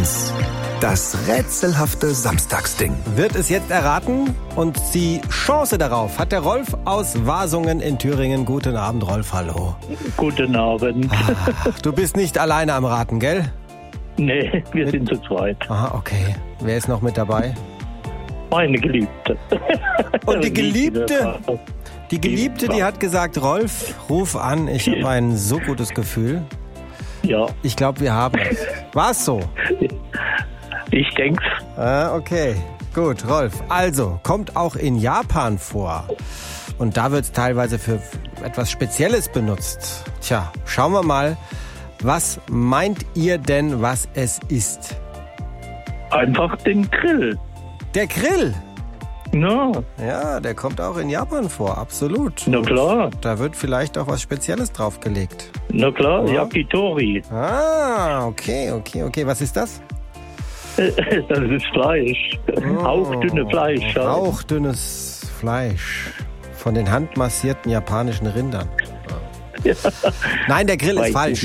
1. Das rätselhafte Samstagsding. Wird es jetzt erraten? Und die Chance darauf hat der Rolf aus Wasungen in Thüringen. Guten Abend, Rolf, hallo. Guten Abend. Du bist nicht alleine am Raten, gell? Nee, wir sind zu zweit. Aha, okay. Wer ist noch mit dabei? Meine Geliebte. Und die Geliebte? Die Geliebte, die hat gesagt, Rolf, ruf an, ich habe ein so gutes Gefühl. Ja. Ich glaube, wir haben es. War's so? Ich denk's. Okay, gut, Rolf. Also, kommt auch in Japan vor. Und da wird es teilweise für etwas Spezielles benutzt. Tja, schauen wir mal, was meint ihr denn, was es ist? Einfach den Grill. Der Grill? Na, Ja, der kommt auch in Japan vor, absolut. na klar. Da wird vielleicht auch was Spezielles draufgelegt. Na klar, Ja. Yakitori. Okay. Was ist das? Das ist Fleisch. Hauchdünne Fleisch. Ja. Hauchdünnes Fleisch von den handmassierten japanischen Rindern. Ja. Nein, der Grill ist falsch.